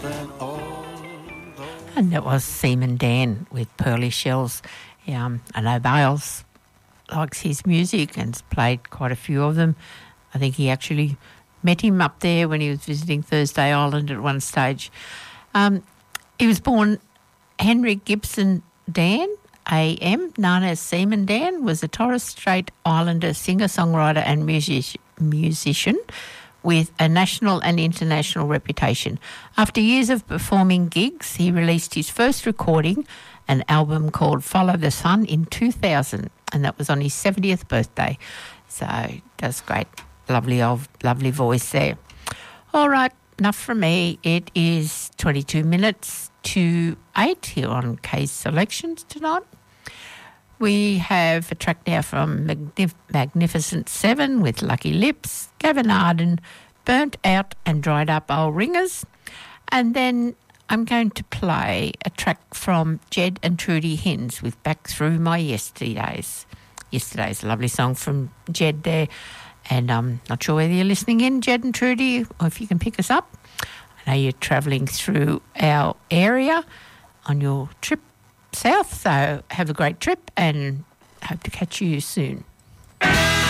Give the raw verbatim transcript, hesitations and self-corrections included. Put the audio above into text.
And that was Seaman Dan with Pearly Shells. Um, I know Bales likes his music and has played quite a few of them. I think he actually met him up there when he was visiting Thursday Island at one stage. Um, he was born Henry Gibson Dan, A M, known as Seaman Dan, was a Torres Strait Islander singer-songwriter and music- musician with a national and international reputation. After years of performing gigs, he released his first recording, an album called Follow the Sun, in two thousand, and that was on his seventieth birthday. So does great, lovely old, lovely voice there. All right, enough from me. It is twenty-two minutes to eight here on K's Selections tonight. We have a track now from Magnif- Magnificent Seven with Lucky Lips, Gavin Arden, Burnt Out and Dried Up Old Ringers. And then I'm going to play a track from Jed and Trudy Hinds with Back Through My Yesterdays. Yesterday's a lovely song from Jed there. And I'm not sure whether you're listening in, Jed and Trudy, or if you can pick us up. I know you're travelling through our area on your trip south, so have a great trip and hope to catch you soon.